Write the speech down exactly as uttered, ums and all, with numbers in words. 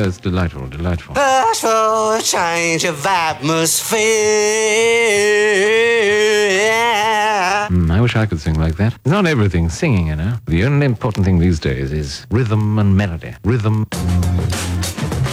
it's delightful, delightful. Ask for a change of atmosphere. Mm, I wish I could sing like that. It's not everything singing, you know. The only important thing these days is rhythm and melody. Rhythm.